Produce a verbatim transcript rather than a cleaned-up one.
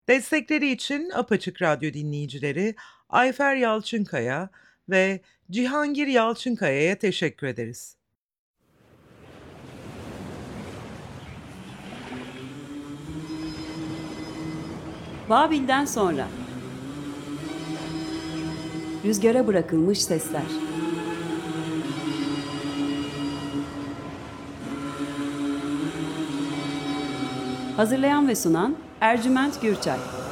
Destekleri için Apaçık Radyo dinleyicileri Ayfer Yalçınkaya ve Cihangir Yalçınkaya'ya teşekkür ederiz. Babil'den sonra. Rüzgara bırakılmış sesler. Hazırlayan ve sunan Ercüment Gürçay.